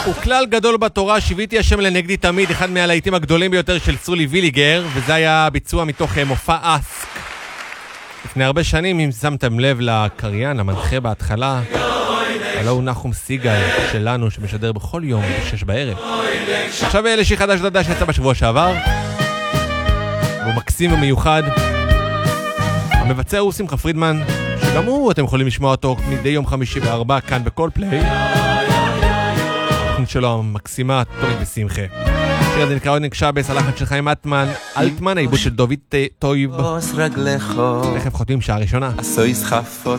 וכלל גדול בתורה, שיביתי השם לנגדי תמיד, אחד מהלהיטים הגדולים ביותר של צרולי ויליגר, וזה היה ביצוע מתוך מופע אסק. לפני הרבה שנים, אם שמתם לב לקריין, המנחה בהתחלה, הלא הוא נחום סיגל שלנו, שמשדר בכל יום ב-6 בערב. עכשיו לשיר חדש דדה שיצא בשבוע שעבר, והוא מקסים ומיוחד. המבצע הוא שמחה פרידמן, שגם הוא, אתם יכולים לשמוע אותו מדי יום חמישי ב-4 כאן בכל פליי. התוכנית שלו המקסימה, תוריד בשמחה. השיר הזה נקרא עוד נקשבס, הלחן של חיים אלטמן, העיבוד של דוד טויב. תכף חותמים שעה ראשונה.